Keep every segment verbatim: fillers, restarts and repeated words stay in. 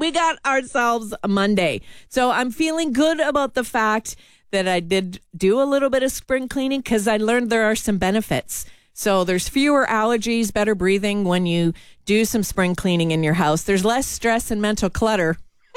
we got ourselves a Monday. So I'm feeling good about the fact that I did do a little bit of spring cleaning because I learned there are some benefits. So there's fewer allergies, better breathing when you do some spring cleaning in your house. There's less stress and mental clutter.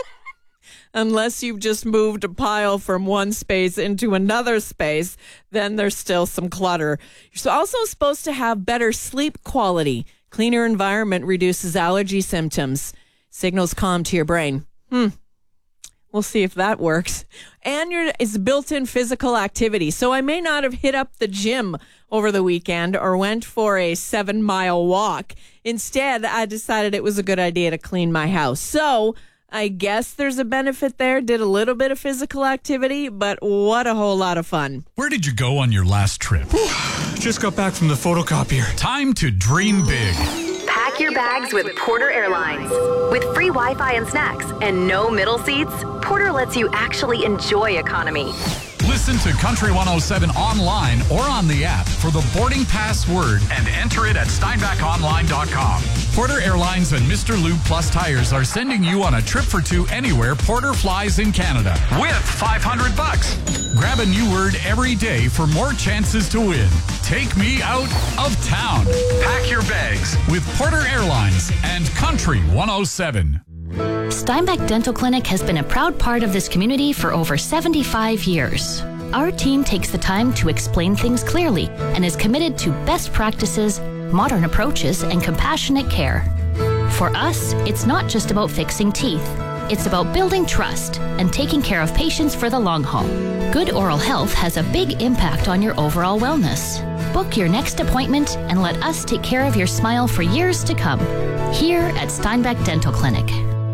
Unless you've just moved a pile from one space into another space, then there's still some clutter. You're also supposed to have better sleep quality. Cleaner environment reduces allergy symptoms. Signals calm to your brain. Hmm. We'll see if that works. And your, it's built-in physical activity. So I may not have hit up the gym over the weekend or went for a seven-mile walk. Instead, I decided it was a good idea to clean my house. So I guess there's a benefit there. Did a little bit of physical activity, but what a whole lot of fun. Where did you go on your last trip? Just got back from the photocopier. Time to dream big. Pack your bags with Porter Airlines. With free Wi-Fi and snacks and no middle seats, Porter lets you actually enjoy economy. Listen to Country one oh seven online or on the app for the boarding pass word and enter it at steinbach online dot com. Porter Airlines and Mister Lube Plus Tires are sending you on a trip for two anywhere Porter flies in Canada with five hundred bucks. Grab a new word every day for more chances to win. Take me out of town. Pack your bags with Porter Airlines and Country one oh seven. Steinbach Dental Clinic has been a proud part of this community for over seventy-five years. Our team takes the time to explain things clearly and is committed to best practices, modern approaches, and compassionate care. For us, it's not just about fixing teeth. It's about building trust and taking care of patients for the long haul. Good oral health has a big impact on your overall wellness. Book your next appointment and let us take care of your smile for years to come. Here at Steinbach Dental Clinic.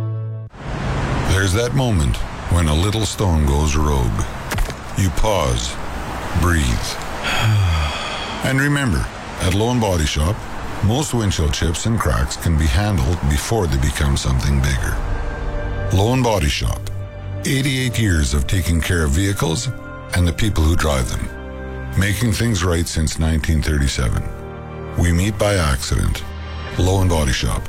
There's that moment when a little stone goes rogue. You pause, breathe. And remember, at Low and Body Shop, most windshield chips and cracks can be handled before they become something bigger. Low and Body Shop, eighty-eight years of taking care of vehicles and the people who drive them. Making things right since nineteen thirty-seven. We meet by accident. Low and Body Shop.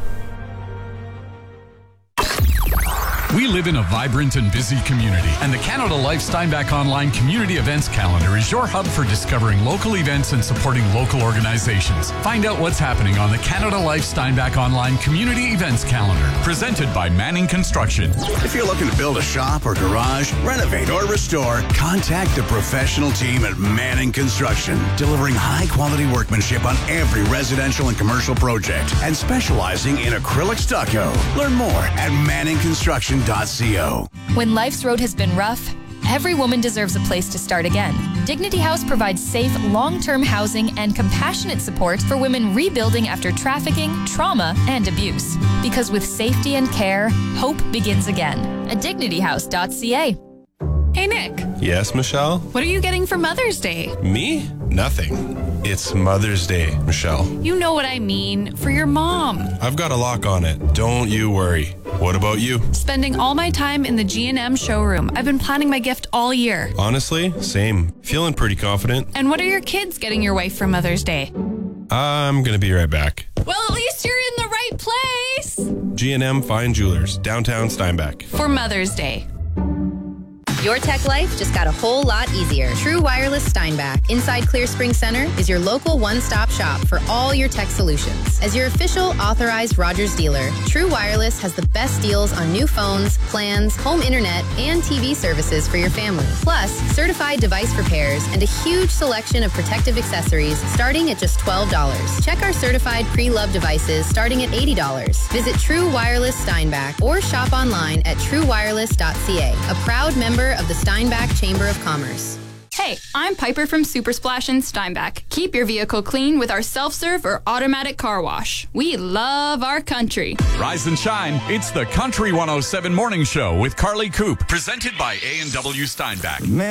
We live in a vibrant and busy community, and the Canada Life Steinbach Online Community Events Calendar is your hub for discovering local events and supporting local organizations. Find out what's happening on the Canada Life Steinbach Online Community Events Calendar, presented by Manning Construction. If you're looking to build a shop or garage, renovate or restore, contact the professional team at Manning Construction, delivering high-quality workmanship on every residential and commercial project, and specializing in acrylic stucco. Learn more at manning construction dot co. When life's road has been rough, every woman deserves a place to start again. Dignity House provides safe, long-term housing and compassionate support for women rebuilding after trafficking, trauma, and abuse. Because with safety and care, hope begins again. At dignity house dot c a. Hey, Nick. Yes, Michelle? What are you getting for Mother's Day? Me? Nothing. It's Mother's Day, Michelle. You know what I mean. For your mom. I've got a lock on it. Don't you worry. What about you? Spending all my time in the G and M showroom. I've been planning my gift all year. Honestly, same. Feeling pretty confident. And what are your kids getting your wife for Mother's Day? I'm going to be right back. Well, at least you're in the right place. G and M Fine Jewelers, downtown Steinbach. For Mother's Day. Your tech life just got a whole lot easier. True Wireless Steinbach, inside Clear Spring Center, is your local one-stop shop for all your tech solutions. As your official authorized Rogers dealer, True Wireless has the best deals on new phones, plans, home internet, and T V services for your family. Plus, certified device repairs and a huge selection of protective accessories starting at just twelve dollars. Check our certified pre-loved devices starting at eighty dollars. Visit True Wireless Steinbach or shop online at true wireless dot c a, a proud member of the Steinbach Chamber of Commerce. Hey, I'm Piper from Super Splash in Steinbach. Keep your vehicle clean with our self-serve or automatic car wash. We love our country. Rise and shine. It's the Country one oh seven Morning Show with Carly Coop, presented by A and W Steinbach. Man.